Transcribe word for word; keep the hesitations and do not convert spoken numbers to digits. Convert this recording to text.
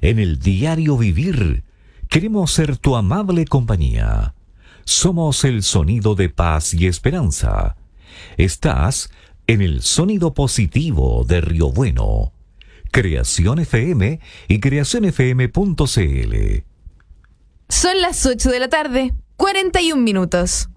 En el diario vivir, queremos ser tu amable compañía. Somos el sonido de paz y esperanza. Estás en el sonido positivo de Río Bueno. Creación F M y creación f m punto c l. Son las ocho de la tarde, cuarenta y un minutos.